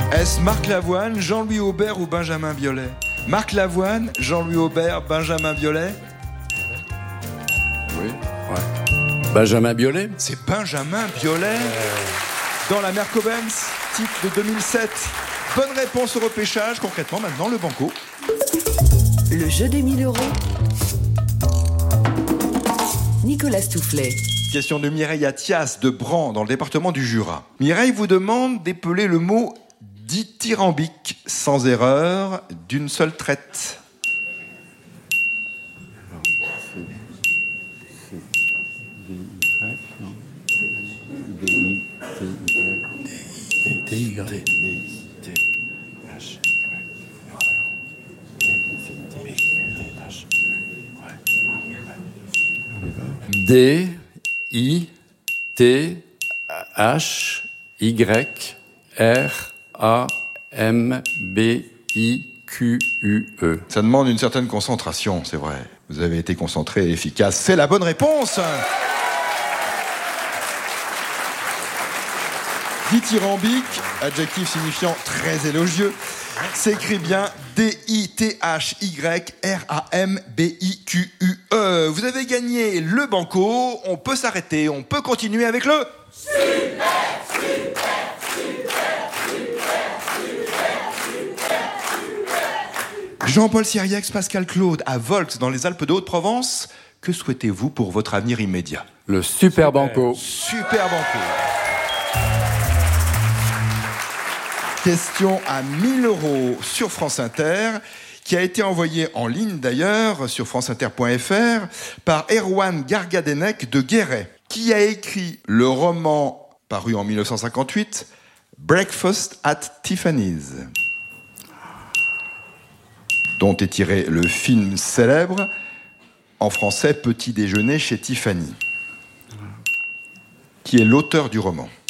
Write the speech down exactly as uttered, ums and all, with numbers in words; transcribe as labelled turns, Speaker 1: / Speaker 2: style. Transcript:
Speaker 1: Est-ce Marc Lavoine, Jean-Louis Aubert ou Benjamin Biolay? Marc Lavoine, Jean-Louis Aubert, Benjamin Biolay?
Speaker 2: Oui. Ouais. Benjamin Biolay?
Speaker 1: C'est Benjamin Biolay. Dans la mer Cobbens, titre de deux mille sept. Bonne réponse au repêchage. Concrètement, maintenant, le banco.
Speaker 3: Le jeu des mille euros. Nicolas Stoufflet.
Speaker 1: Question de Mireille Athias de Bran, dans le département du Jura. Mireille vous demande d'épeler le mot dithyrambique, sans erreur, d'une seule traite.
Speaker 2: D, I, T, H, Y, R, A, M, B, I, Q, U, E.
Speaker 1: Ça demande une certaine concentration, c'est vrai. Vous avez été concentré et efficace. C'est la bonne réponse. Dithyrambique, adjectif signifiant très élogieux, s'écrit bien D I T H Y R A M B I Q U E. Vous avez gagné le banco, on peut s'arrêter, on peut continuer avec le... Super, super, super, super, super, super. Jean-Paul Sirieix, Pascal Claude, à Volx, dans les Alpes de Haute-Provence. Que souhaitez-vous pour votre avenir immédiat?
Speaker 2: Le super banco.
Speaker 1: Super banco. Question à mille euros sur France Inter, qui a été envoyée en ligne d'ailleurs sur franceinter point f r par Erwan Gargadenec de Guéret, qui a écrit le roman paru en mille neuf cent cinquante-huit, Breakfast at Tiffany's, dont est tiré le film célèbre, en français Petit déjeuner chez Tiffany. Qui est l'auteur du roman?